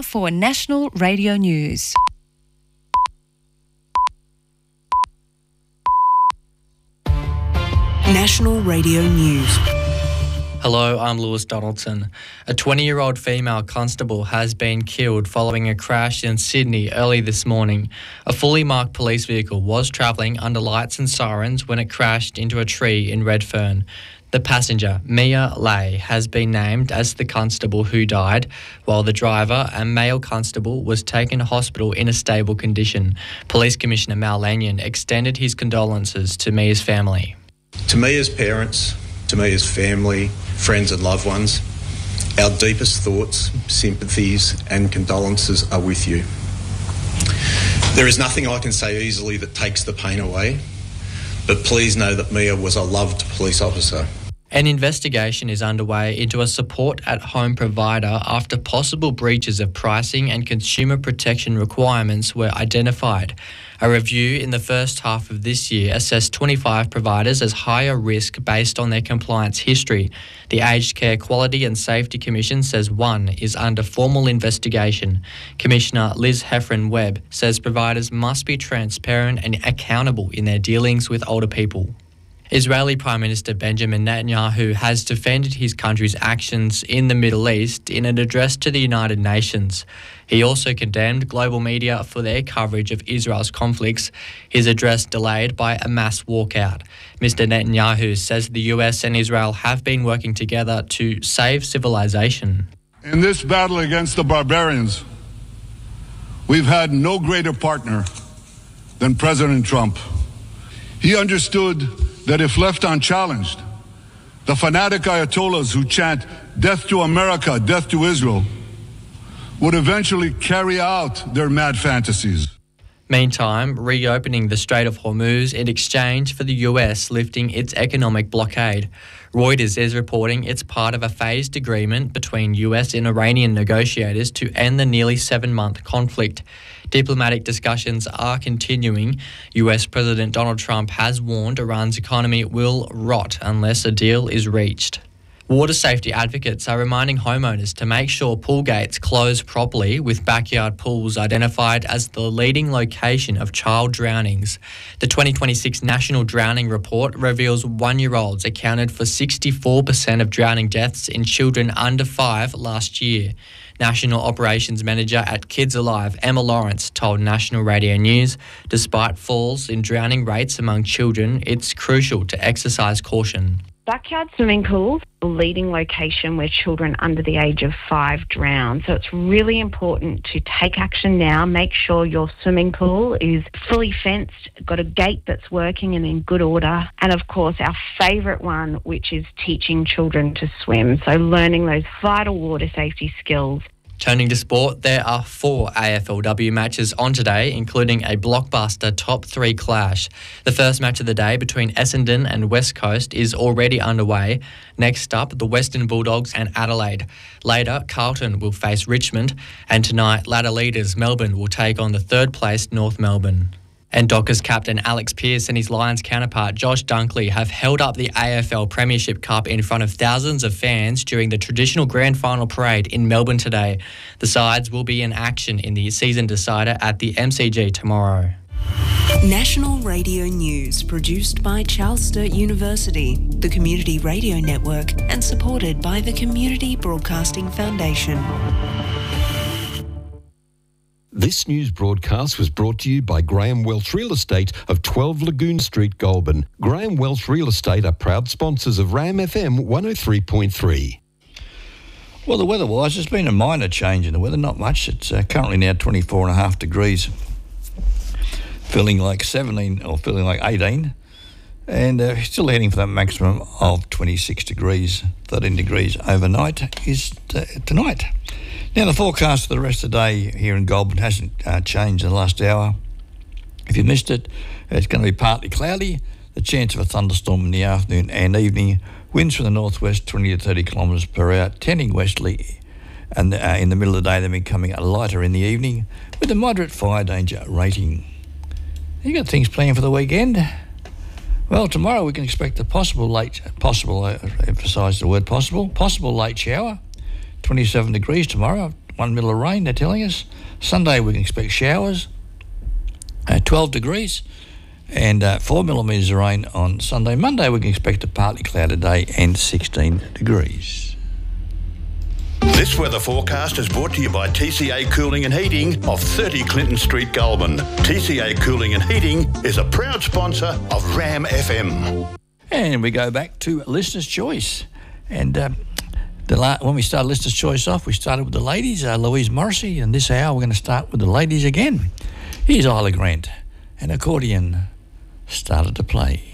for National Radio News. National Radio News. Hello, I'm Lewis Donaldson. A 20-year-old female constable has been killed following a crash in Sydney early this morning. A fully marked police vehicle was travelling under lights and sirens when it crashed into a tree in Redfern. The passenger, Mia Lay, has been named as the constable who died, while the driver, a male constable, was taken to hospital in a stable condition. Police Commissioner Mal Lanyon extended his condolences to Mia's family. To Mia's parents, to Mia's family, friends and loved ones, our deepest thoughts, sympathies and condolences are with you. There is nothing I can say easily that takes the pain away, but please know that Mia was a loved police officer. An investigation is underway into a support-at-home provider after possible breaches of pricing and consumer protection requirements were identified. A review in the first half of this year assessed 25 providers as higher risk based on their compliance history. The Aged Care Quality and Safety Commission says one is under formal investigation. Commissioner Liz Heffron-Webb says providers must be transparent and accountable in their dealings with older people. Israeli Prime Minister Benjamin Netanyahu has defended his country's actions in the Middle East in an address to the United Nations. He also condemned global media for their coverage of Israel's conflicts, his address delayed by a mass walkout. Mr. Netanyahu says the US and Israel have been working together to save civilization. In this battle against the barbarians, we've had no greater partner than President Trump. He understood that if left unchallenged, the fanatic Ayatollahs who chant "Death to America, death to Israel" would eventually carry out their mad fantasies. Meantime, reopening the Strait of Hormuz in exchange for the US lifting its economic blockade. Reuters is reporting it's part of a phased agreement between US and Iranian negotiators to end the nearly 7-month conflict. Diplomatic discussions are continuing. US President Donald Trump has warned Iran's economy will rot unless a deal is reached. Water safety advocates are reminding homeowners to make sure pool gates close properly, with backyard pools identified as the leading location of child drownings. The 2026 National Drowning Report reveals 1-year-olds accounted for 64% of drowning deaths in children under 5 last year. National Operations Manager at Kids Alive, Emma Lawrence, told National Radio News, despite falls in drowning rates among children, it's crucial to exercise caution. Backyard swimming pools, the leading location where children under the age of 5 drown. So it's really important to take action now. Make sure your swimming pool is fully fenced, got a gate that's working and in good order. And of course, our favourite one, which is teaching children to swim. So learning those vital water safety skills. Turning to sport, there are 4 AFLW matches on today, including a blockbuster top 3 clash. The first match of the day between Essendon and West Coast is already underway. Next up, the Western Bulldogs and Adelaide. Later, Carlton will face Richmond, and tonight, ladder leaders Melbourne will take on the 3rd-placed North Melbourne. And Dockers captain Alex Pearce and his Lions counterpart Josh Dunkley have held up the AFL Premiership Cup in front of thousands of fans during the traditional grand final parade in Melbourne today. The sides will be in action in the season decider at the MCG tomorrow. National Radio News, produced by Charles Sturt University, the Community Radio Network, and supported by the Community Broadcasting Foundation. This news broadcast was brought to you by Graham Welch Real Estate of 12 Lagoon Street, Goulburn. Graham Welch Real Estate are proud sponsors of RAM FM 103.3. Well, the weather-wise, there's been a minor change in the weather, not much. It's currently now 24.5 degrees, feeling like 17 or feeling like 18, and still heading for that maximum of 26 degrees. 13 degrees overnight is tonight. Now, the forecast for the rest of the day here in Goulburn hasn't changed in the last hour. If you missed it, it's going to be partly cloudy, the chance of a thunderstorm in the afternoon and evening, winds from the northwest 20 to 30 kilometres per hour, tending westerly, and in the middle of the day they're becoming lighter in the evening with a moderate fire danger rating. You got things planned for the weekend? Well, tomorrow we can expect a possible, emphasise the word possible late shower. 27 degrees tomorrow, 1 mil of rain, they're telling us. Sunday we can expect showers, 12 degrees, and 4 millimetres of rain on Sunday. Monday we can expect a partly clouded day and 16 degrees. This weather forecast is brought to you by TCA Cooling and Heating of 30 Clinton Street, Goulburn. TCA Cooling and Heating is a proud sponsor of Ram FM. And we go back to Listener's Choice. And when we started Listener's Choice off, we started with the ladies, Louise Morrissey, and this hour we're going to start with the ladies again. Here's Isla Grant, and accordion started to play.